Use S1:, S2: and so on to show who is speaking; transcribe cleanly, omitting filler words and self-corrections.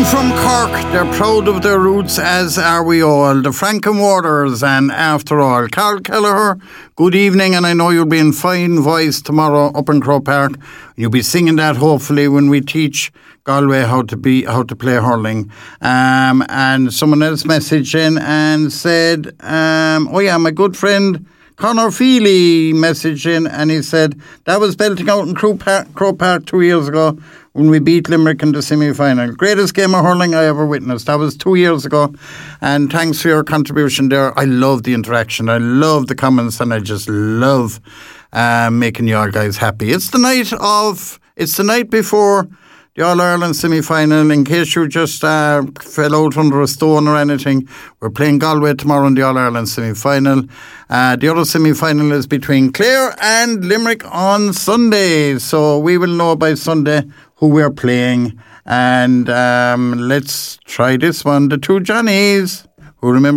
S1: From Cork, they're proud of their roots, as are we all. The Franken Waters, and After All. Carl Kelleher, good evening, and I know you'll be in fine voice tomorrow up in Croke Park. You'll be singing that hopefully when we teach Galway how to play hurling. And someone else messaged in and said, my good friend Conor Feely messaged in, and he said that was belting out in Croke Park 2 years ago when we beat Limerick in the semi-final. Greatest game of hurling I ever witnessed. That was 2 years ago. And thanks for your contribution there. I love the interaction. I love the comments, and I just love making you all guys happy. It's the night before the All-Ireland semi-final. In case you just fell out under a stone or anything, we're playing Galway tomorrow in the All-Ireland semi-final. The other semi-final is between Clare and Limerick on Sunday. So we will know by Sunday who we're playing. And let's try this one. The two Johnnies, who remember